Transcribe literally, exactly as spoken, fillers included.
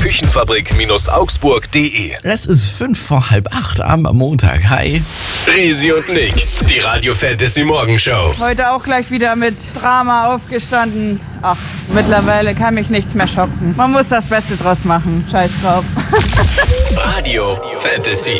küchenfabrik Augsburg punkt de. Es ist fünf vor halb acht am Montag. Hi. Resi und Nick, die Radio Fantasy Morgenshow. Heute auch gleich wieder mit Drama aufgestanden. Ach, mittlerweile kann mich nichts mehr schocken. Man muss das Beste draus machen. Scheiß drauf. Radio Fantasy.